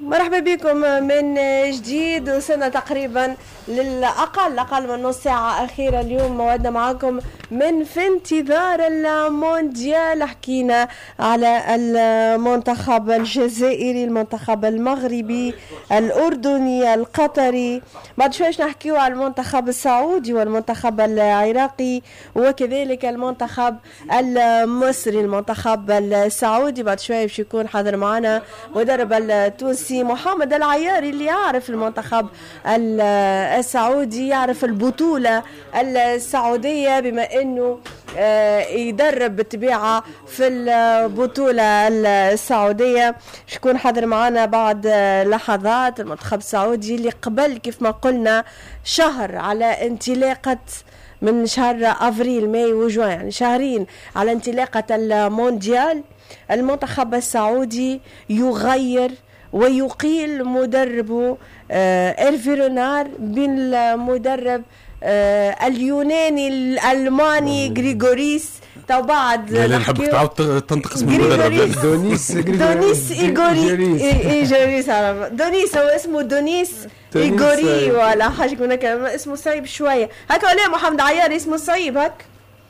مرحبا بكم من جديد. وصلنا تقريبا أقل من نص ساعة أخيرة اليوم موعدنا معكم من في انتظار المونديال. حكينا على المنتخب الجزائري، المنتخب المغربي، الأردني، القطري، بعد شويش نحكيو على المنتخب السعودي والمنتخب العراقي وكذلك المنتخب المصري. المنتخب السعودي بعد شوية باش يكون حاضر معنا مدرب التونسي محمد العياري اللي يعرف المنتخب السعودي، يعرف البطولة السعودية بما انه يدرب بالطبيعة في البطولة السعودية. شكون حاضر معنا بعد لحظات. المنتخب السعودي اللي قبل كيف ما قلنا شهر على انطلاقة من شهر أفريل ماي وجوان، يعني شهرين على انطلاقة المونديال. المنتخب السعودي يغير ويقيل مدربه إيرفي رونار بين المدرب اليوناني الألماني غريغوريس. تو بعد لا نحبك تعاود تنطق اسم المدرب. دونيس إيغوريس. دونيس هو اسمه دونيس إيغوري ولا حاجة من هكا، اسمه صعيب شوية هكا. ولا محمد عياري اسمه صعيب هك.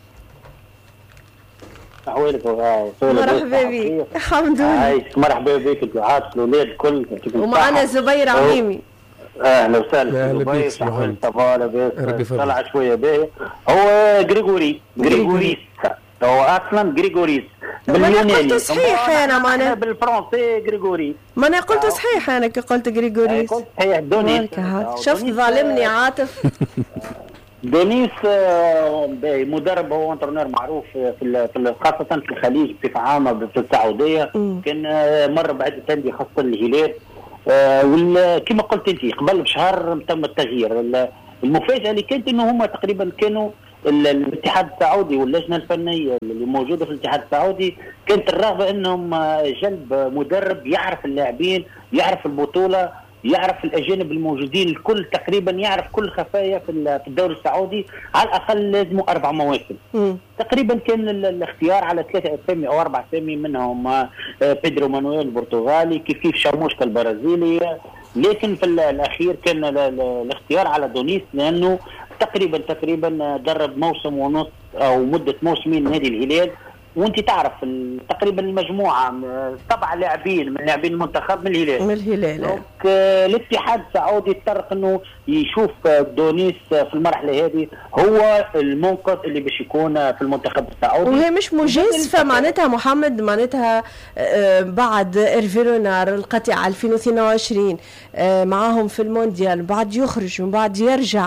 مرحبا بك. الحمد لله. مرحبا بك الدعاة الأولاد الكل. ومعنا زبير عميمي. اهلا وسهلا. زبير صحوي طفاله بس طلع شويه باهي. هو غريغوريس هو اصلا غريغوريس باليوناني. قلت صحيح انا معناها بالفرنسي غريغوري. ما انا قلت صحيح انا كي قلت غريغوريس. قلت صحيح دونيس. شفت ظالمني عاطف. دونيس مدرب، هو انترنور معروف في خاصه في الخليج بصفه عامه في السعوديه. كان مر بعد انديه خاصه الهلال. كما قلت انت قبل بشهر تم التغيير. المفاجاه اللي كانت انه هم تقريبا كانوا الاتحاد السعودي واللجنه الفنيه اللي موجوده في الاتحاد السعودي كانت الرغبه انهم جلب مدرب يعرف اللاعبين، يعرف البطوله، يعرف الاجانب الموجودين الكل، تقريبا يعرف كل خفايا في الدوري السعودي. على الاقل لازموا 4 مواسم. تقريبا كان الاختيار على 3 اسامي او 4 اسامي، منهم بيدرو مانويل البرتغالي، كيف شاموشكا البرازيلي، لكن في الاخير كان الاختيار على دونيس لانه تقريبا درب موسم ونص او مده موسمين نادي الهلال. وانت تعرف تقريبا المجموعه 7 لاعبين من لاعبين المنتخب من الهلال. الاتحاد السعودي اضطر انه يشوف دونيس في المرحله هذه هو المنقذ اللي باش يكون في المنتخب السعودي. وهي مش مجازفه معناتها محمد، معناتها بعد إيرفي رونار القطيعه 2022 معاهم في المونديال، بعد يخرج ومن بعد يرجع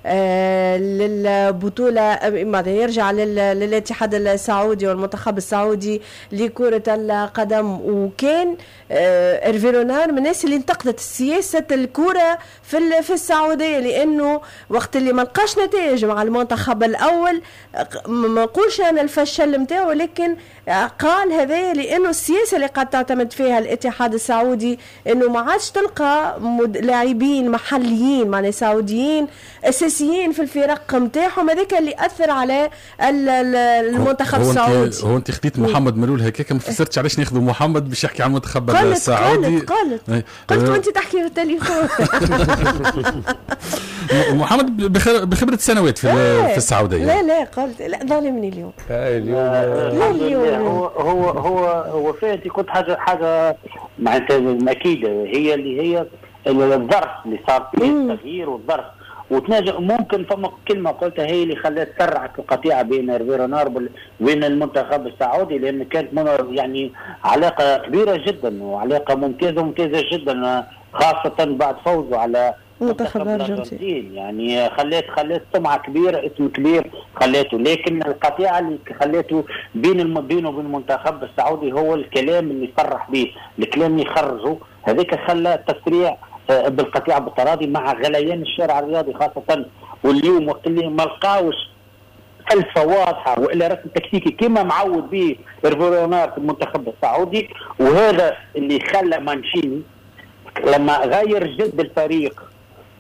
للبطوله، يرجع للاتحاد السعودي والمنتخب السعودي لكرة القدم. وكان إيرفي رونار من الناس اللي انتقدت سياسة الكرة في السعودية، لأنه وقت اللي ما لقاش نتائج مع المنتخب الأول ما نقولش أنا الفشل متاعه، لكن قال هذا لأنه السياسة اللي قد تعتمد فيها الاتحاد السعودي أنه ما عادش تلقى لاعبين محليين معنى سعوديين أساسيين في الفرق متاعهم. هذاك اللي أثر على المنتخب السعودي. هو انت خديت محمد ملول هكاك، ما فسرتش علاش ناخذوا محمد باش يحكي عن المنتخب السعودي. قلت وانت تحكي في التليفون. محمد بخبرة سنوات في السعودية. لا قلت لا ظالمني اليوم. اليوم هو فيه. انت كنت حاجه معناتها اكيد هي الظرف اللي صار فيه التغيير والظرف وتناجئ. ممكن فما كلمه قلتها هي اللي خلت تسرعت القطيعه بين إيرفي رونار وبين المنتخب السعودي، لان كانت يعني علاقه كبيره جدا وعلاقه ممتازه جدا، خاصه بعد فوزه على منتخب الأرجنتين. يعني خلت سمعه كبيره، اسم كبير خلته. لكن القطيعه اللي خلته بينه وبين المنتخب السعودي هو الكلام اللي صرح به، الكلام اللي خرجه هذيك خلى تسريع بالقطيعه بالتراضي مع غليان الشارع الرياضي خاصه. واليوم وقت اللي ما لقاوش فلسفه واضحه والا رسم تكتيكي كما معود به إيرفي رونار في المنتخب السعودي، وهذا اللي خلى مانشيني لما غير جد الفريق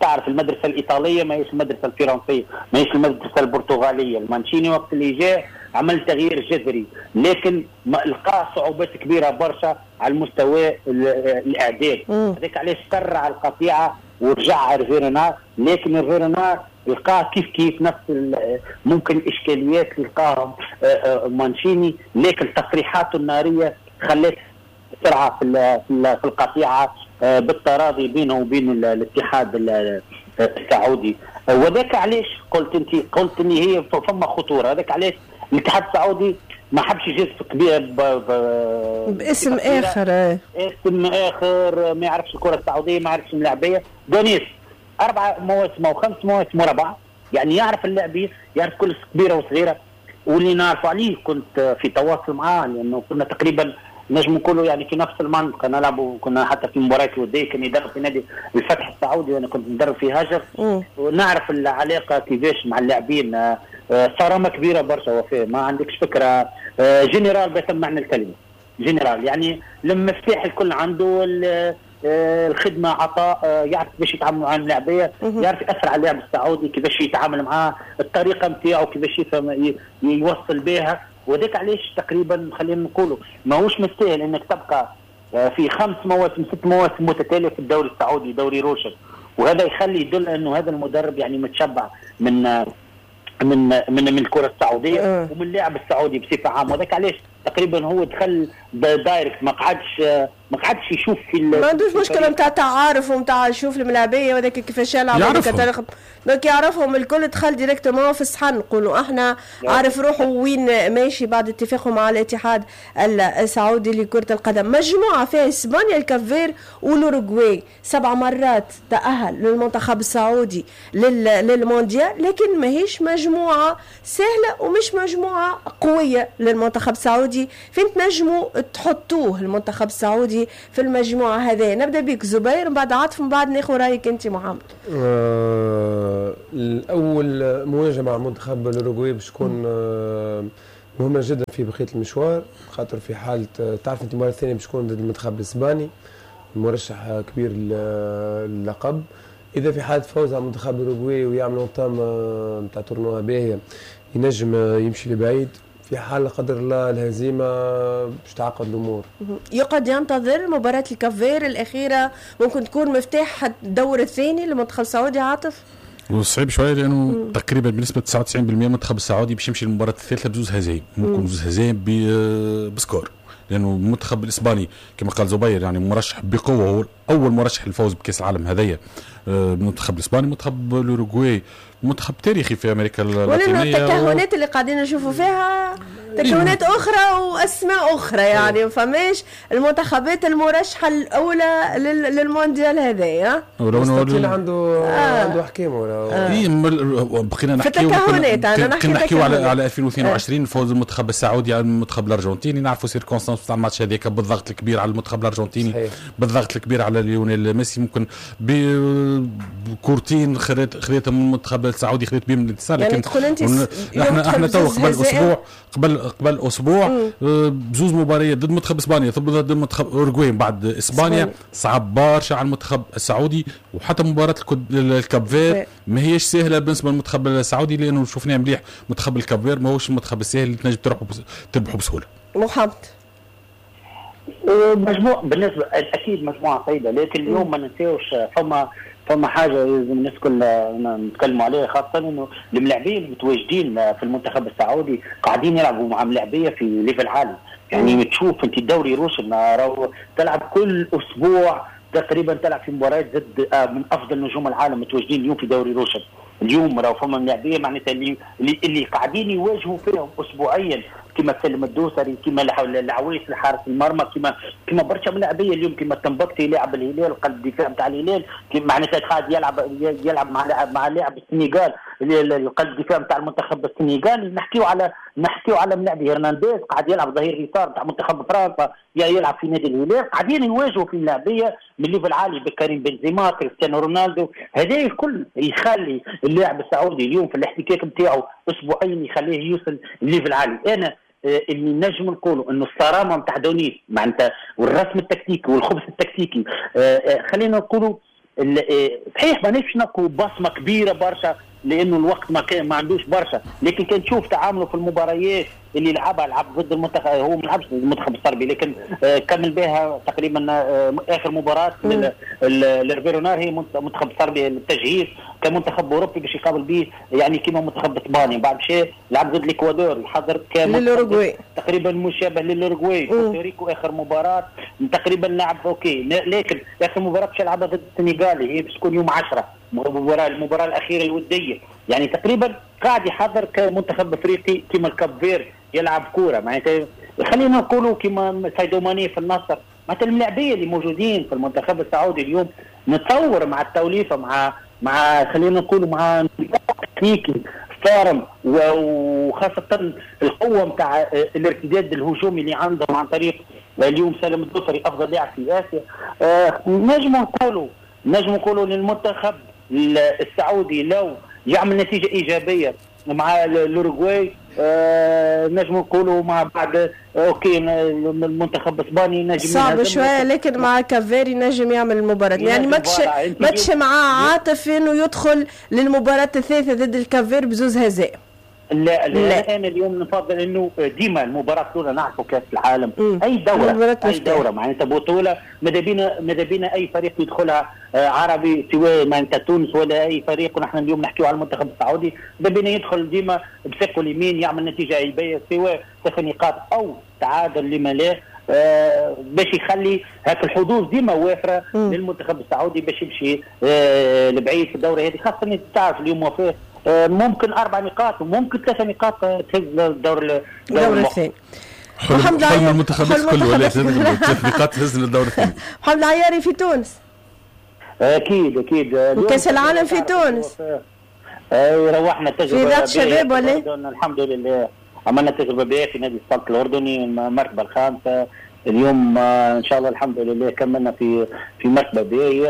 تعرف المدرسه الايطاليه ما هيش المدرسه الفرنسيه، ما هيش المدرسه البرتغاليه. المانشيني وقت اللي جاء عمل تغيير جذري، لكن لقى صعوبات كبيره برشا على المستوى الاعداد. هذاك علاش سرع القطيعه ورجع فيرونار، لكن فيرونار لقاه كيف نفس ممكن الاشكاليات اللي لقاهم مانشيني، لكن تصريحاته الناريه خلت سرعه في القطيعه بالتراضي بينه وبين الاتحاد السعودي. وذاك علاش قلت ان هي فما خطوره. هذاك علاش الاتحاد السعودي ما حبش يجازف كبير باسم اخر، اسم اخر ما يعرفش الكره السعوديه، ما يعرفش الملاعبيه. دونيس 4 مواسم او 5 مواسم ورا بعض، يعني يعرف اللاعبين، يعرف كل كبيره وصغيره. واللي نعرف عليه كنت في تواصل معاه، لانه كنا تقريبا نجم نقولوا يعني في نفس المنطقه نلعبوا، كنا حتى في مباريات وديه. كان يدرب في نادي الفتح السعودي وانا كنت ندرب في هاجر، ونعرف العلاقه كيفاش مع اللاعبين. صرامه كبيره برشا وفاء، ما عندكش فكره. جنرال بيتم معنى الكلمه، جنرال يعني المفتاح الكل عنده، الخدمه عطاء، يعرف كيفاش يتعامل مع اللاعبيه، يعرف ياثر على اللاعب السعودي، كيفاش يتعامل معاه، الطريقه نتاعو كيفاش يفهم يوصل بها. وذاك علاش تقريبا خلينا نقولوا ماهوش مستاهل انك تبقى في 5 مواسم 6 مواسم متتاليه في الدوري السعودي، دوري روشن. وهذا يخلي يدل انه هذا المدرب يعني متشبع من الكره السعوديه ومن اللاعب السعودي بصفه عامه. وذاك علاش تقريبا هو دخل دايركت، ما قعدش يشوف في ما عندوش مشكله نتاع تعارف ونتاع يشوف الملاعبيه وذاك كيفاش يلعب دونك يعرفهم الكل. دخل ديريكتومون في الصحن، نقولوا احنا عارف روحه وين ماشي بعد اتفاقه مع الاتحاد السعودي لكره القدم. مجموعه فيها اسبانيا، الكافير والاوروغواي، 7 مرات تاهل للمنتخب السعودي للمونديال، لكن ماهيش مجموعه سهله ومش مجموعه قويه للمنتخب السعودي. فين تنجموا تحطوه المنتخب السعودي في المجموعه هذه؟ نبدا بك زبير، من بعد عاطف، من بعد ناخذ رايك انت محمد. الاول مواجهه مع المنتخب الاوروغواي باش تكون مهمه جدا في بقيه المشوار، خاطر في حاله تعرف انت المره الثانيه باش تكون ضد المنتخب الاسباني مرشح كبير للقب. اذا في حاله فوز على المنتخب الاوروغواي ويعملوا طام نتاع تورنوا باهيه ينجم يمشي لبعيد. في حال قدر الله الهزيمه باش تعقد الامور. يقعد ينتظر مباراه الكافير الاخيره، ممكن تكون مفتاح الدور الثاني للمنتخب السعودي. عاطف وصعيب شويه لانه تقريبا بنسبه 99% المنتخب السعودي باش يمشي للمباراه الثالثه بزوز هزايم، ممكن زوز هزايم بسكور، لانه المنتخب الاسباني كما قال زبير يعني مرشح بقوه، هو اول مرشح للفوز بكاس العالم هذايا. المنتخب الاسباني، المنتخب الاوروغواي منتخب تاريخي في امريكا اللاتينيه، ولانه التكهنات اللي قاعدين نشوفوا فيها تكهنات اخرى واسماء اخرى، يعني فماش المنتخبات المرشحه الاولى للمونديال هذايا. مستقيل عنده حكيم ولا بقينا نحكيو على 2022 فوز المنتخب السعودي على المنتخب الارجنتيني. نعرفوا سيركونستانس تاع الماتش هذاك بالضغط الكبير على المنتخب الارجنتيني، بالضغط الكبير على ليونيل ميسي، ممكن بكورتين خذيتهم من المنتخب السعودي، خذيت بهم الانتصار. يعني لكن احنا تو قبل اسبوع بزوز مباريات ضد منتخب اسبانيا ضد المنتخب الاوروغواي، بعد اسبانيا صعب برشا على المنتخب السعودي. وحتى مباراه الكابفير ما هيش سهله بالنسبه للمنتخب السعودي، لانه شفناه مليح منتخب الكابفير ما هوش المنتخب السهل اللي تنجم تربحه بسهوله. محمد مجموعه بالنسبه اكيد مجموعه صعيبه، لكن اليوم ما ننساوش فما حاجه لازم الناس كلها نتكلموا عليها، خاصه انه الملاعبين المتواجدين في المنتخب السعودي قاعدين يلعبوا مع ملاعبيه في ليفل عالي. يعني تشوف انت الدوري روشن تلعب كل اسبوع تقريبا، تلعب في مباريات ضد من افضل نجوم العالم متواجدين اليوم في دوري روشن. اليوم راهو فما ملاعبيه معناتها اللي قاعدين يواجهوا فيهم اسبوعيا، كما سلم الدوسري، كما العويس لحارس المرمى، كما برشا ملاعبيه اليوم، كما تنبكتي لاعب الهلال قلب الدفاع نتاع الهلال، معناتها قاعد يلعب مع لاعب السنغال القلب الدفاع نتاع المنتخب السنغالي. نحكيو على ملاعبي هرنانديز قاعد يلعب ظهير يسار نتاع منتخب فرنسا، يلعب في نادي الهلال. قاعدين يواجهوا في ملاعبيه من ليفل عالي بكريم بنزيما، كريستيانو رونالدو. هذا الكل يخلي اللاعب السعودي اليوم في الاحتكاك نتاعو اسبوعيا يخليه يوصل ليفل عالي. انا اللي نجم نقولوا انه الصرامه نتاع دونيس معناتها والرسم التكتيكي والخبز التكتيكي، خلينا نقولوا صحيح ما نفسش نكو بصمه كبيره برشا لانه الوقت ما عندوش برشا، لكن كان تشوف تعامله في المباريات اللي لعب ضد المنتخب، هو ما لعبش ضد المنتخب الصربي لكن كمل بها تقريبا اخر مباراه للفيرونار هي منتخب الصربي التجهيز كمنتخب اوروبي باش يقابل به يعني كيما منتخب اسبانيا، بعد شيء لعب ضد الاكوادور الحضر كان للأوروغواي تقريبا مشابه للأوروغواي، بورتوريكو اخر مباراه تقريبا لعب اوكي، لكن اخر مباراه باش يلعبها ضد السنغال هي باش تكون يوم 10 المباراه الاخيره الوديه، يعني تقريبا قاعد يحضر كمنتخب افريقي كيما الكاب فير يلعب كوره، معناتها خلينا نقولوا كيما سايدو ماني في النصر، معناتها الملاعبيه اللي موجودين في المنتخب السعودي اليوم نتصور مع التوليفه مع خلينا نقولوا مع تكنيكي صارم وخاصه القوه نتاع الارتداد الهجومي اللي عندهم عن طريق اليوم سالم الدوسري افضل لاعب في اسيا، نجم نقولوا للمنتخب السعودي لو يعمل نتيجه ايجابيه مع الاوروغواي نجم نقولوا مع بعد اوكي المنتخب الاسباني نجم صعب شويه، لكن مع كافيري نجم يعمل المباراه، يعني ما تش معاه عاطف انه يدخل للمباراه الثالثه ضد الكافير بزوز هزائم. لا انا اليوم نفضل انه ديما المباراه الاولى نعرفوا كاس العالم اي دوره معناتها بطوله ماذا بينا اي فريق يدخلها عربي سواء معناتها تونس ولا اي فريق، ونحن اليوم نحكيو على المنتخب السعودي ماذا بينا يدخل ديما بثقه اليمين يعمل نتيجه ايجابيه سواء 3 نقاط او تعادل لما لا، باش يخلي هاك الحظوظ ديما وافره للمنتخب السعودي باش يمشي لبعيد في الدوره هذه، خاصه تعرف اليوم وفاه ممكن 4 نقاط وممكن 3 نقاط تهز الدور الثاني. محمد العياري المنتخبات كله ولا 3 نقاط تهز للدور الثاني. محمد العياري في تونس اكيد وكاس العالم في تونس روحنا تجربه في ذات شباب ولا الحمد لله عملنا تجربه بها في نادي السلط الاردني المرتبه الخامسه اليوم ان شاء الله الحمد لله كملنا في مرتبه بي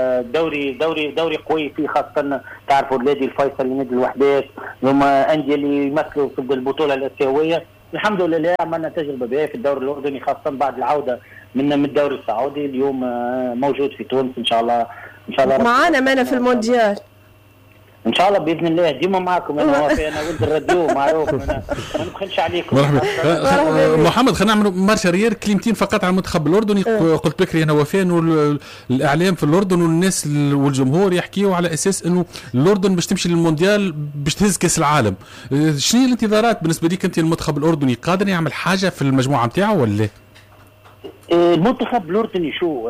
دوري قوي فيه خاصه تعرفوا النادي الفيصل نادي الوحدات هما انديه اللي يمثلوا في البطوله الاسيويه، الحمد لله عملنا تجربه بها في الدوري الاردني خاصه بعد العوده من الدوري السعودي، اليوم موجود في تونس ان شاء الله معنا في المونديال ان شاء الله باذن الله ديما معكم انا وفي انا ولد الراديو معروف ما نبخلش عليكم. مرحبا محمد، خلينا نعملوا مارشا ريال كلمتين فقط على المنتخب الاردني. قلت بكري انا وفاء انه الاعلام في الاردن والناس والجمهور يحكيوا على اساس انه الاردن باش تمشي للمونديال باش تهز كاس العالم، شنو هي الانتظارات بالنسبه ليك انت؟ المنتخب الاردني قادر يعمل حاجه في المجموعه نتاعو ولا؟ المنتخب الاردني شو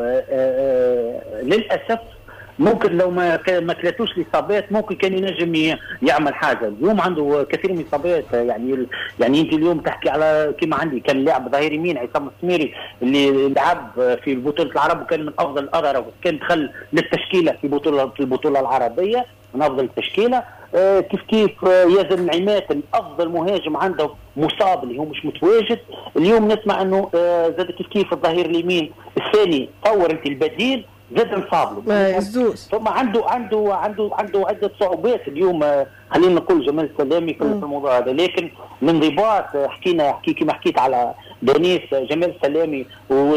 للاسف ممكن لو ما كلاتوش الاصابات ممكن كان ينجم يعمل حاجه، اليوم عنده كثير من الاصابات، يعني انت اليوم تحكي على كما عندي كان لاعب ظهير يمين عصام السميري اللي لعب في بطوله العرب وكان من افضل الاظهره وكان دخل للتشكيله في البطوله العربيه من افضل التشكيله، كيف ياسر نعيمات الافضل مهاجم عنده مصاب اللي هو مش متواجد، اليوم نسمع انه زاد كيف الظهير اليمين الثاني طور انت البديل زاد انصاب له ثم عنده عده صعوبات اليوم، خلينا نقول جمال السلامي في الموضوع هذا، لكن الانضباط كما حكيت على دونيس جمال السلامي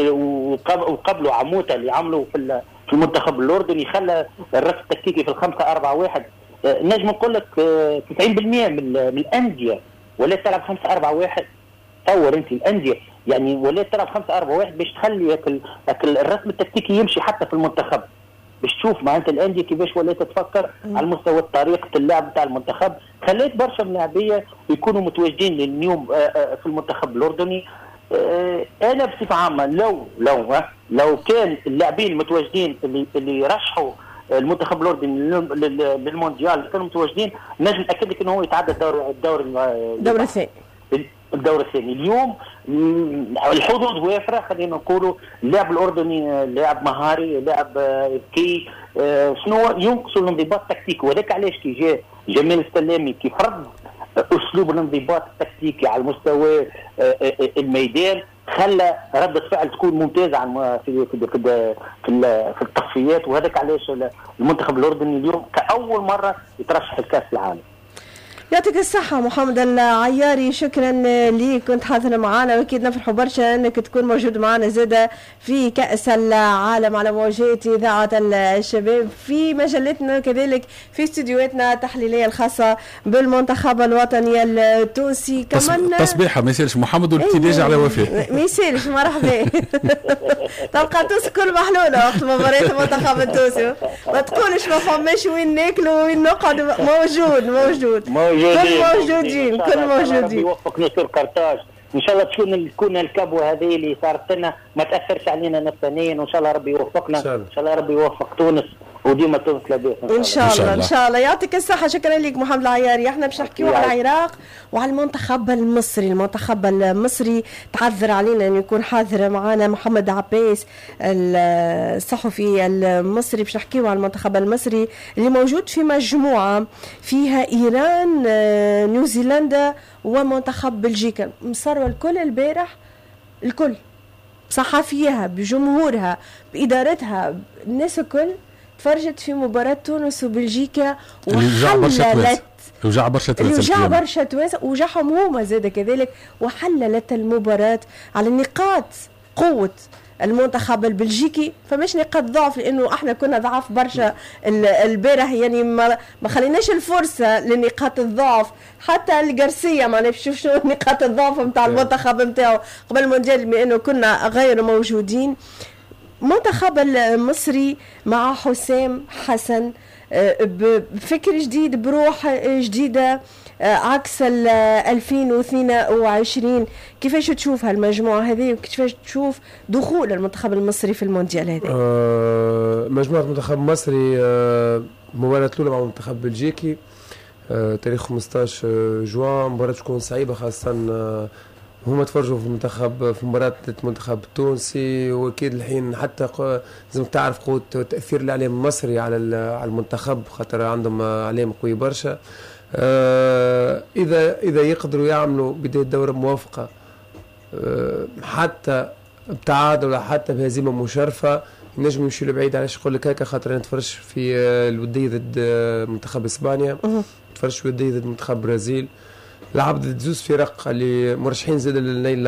وقبله عموته اللي عملوا في المنتخب الاردني خلى الرسم التكتيكي في 5-4-1 نجم نقول لك 90% من الانديه ولا تلعب 5-4-1 تصور انت الانديه يعني ولا تلعب 5-4-1 باش تخلي الرسم التكتيكي يمشي حتى في المنتخب، باش تشوف معناتها الانديه كيفاش ولا تتفكر على مستوى طريقه اللعب تاع المنتخب، خليت برشا ملاعبيه يكونوا متواجدين اليوم في المنتخب الاردني. انا بصفه عامه لو كان اللاعبين المتواجدين اللي رشحوا المنتخب الاردني للمونديال كانوا متواجدين نجم اكد لك انه هو يتعدى الدور الثاني. اليوم الحظوظ وافره، خلينا نقولوا اللاعب الاردني لاعب مهاري لاعب ذكي، شنو ينقصوا الانضباط التكتيكي، وذاك علاش كي جاء جمال السلامي كي فرض اسلوب الانضباط التكتيكي على مستوى الميدان خلى ردة فعل تكون ممتازة في التصفيات، وهذاك علاش المنتخب الأردني اليوم كأول مرة يترشح لكأس العالم. يعطيك الصحة محمد العياري، شكرا ليك، كنت حاضر معنا واكيد نفرحوا برشا انك تكون موجود معنا زادة في كأس العالم على موجات اذاعة الشباب في مجلتنا كذلك في استديوهاتنا التحليلية الخاصة بالمنتخب الوطني التونسي. كمان تصبيحة ما يسالش محمد والابتداج على وفاء ما يسالش مرحبا. تلقى تونس كل محلولة وقت مباراة المنتخب التونسي، ما تقولش ما فماش وين ناكلوا وين نقعد، موجودين كل موجودين. يوفق نصر قرطاج ان شاء الله تكون الكبوه هذه اللي صارت لنا ما تاثرش علينا نفسيا، وان شاء الله ربي يوفقنا، ان شاء الله ربي يوفق تونس وديما تونس لاباس ان شاء الله. يعطيك الصحه، شكرا لك محمد العياري. احنا باش نحكيو على العراق وعلى المنتخب المصري. تعذر علينا ان يكون حاضر معنا محمد عباس الصحفي المصري، باش نحكيو على المنتخب المصري اللي موجود في مجموعه فيها ايران، نيوزيلندا ومنتخب بلجيكا. مصروه الكل البارح، الكل بصحفيها بجمهورها بادارتها، الناس الكل تفرجت في مباراة تونس وبلجيكا وحللت وجع برشا توانسة وجعهم هما زاد كذلك، وحللت المباراة على نقاط قوة المنتخب البلجيكي، فمش نقاط ضعف، لانه احنا كنا ضعاف برشا البارح، يعني ما خليناش الفرصه لنقاط الضعف. حتى القرسيه ما نشوف شنو نقاط الضعف نتاع المنتخب نتاعو قبل المونديال، بما انه كنا غير موجودين. منتخب المصري مع حسام حسن بفكر جديد بروح جديدة عكس 2022. كيفاش تشوف هالمجموعة هذه وكيفاش تشوف دخول المنتخب المصري في المونديال هذا؟ مجموعة المنتخب المصري مباراة الأولى مع المنتخب بلجيكي تاريخ 15 جوان، مباراة تكون صعيبة خاصة هما تفرجوا في المنتخب في مباراة المنتخب التونسي، واكيد الحين حتى لازم تعرف قوة تأثير الإعلام المصري على المنتخب، خاطر عندهم إعلام قوي برشا. إذا يقدروا يعملوا بداية دورة موافقة حتى بتعادل ولا حتى بهزيمة مشرفة، ينجموا يمشوا لبعيد. علاش نقول لك هكا؟ خاطر انا تفرجت في الودية ضد منتخب اسبانيا، تفرجت في الودية ضد منتخب برازيل، لعب ضد زوز فرق اللي مرشحين زاد للنيل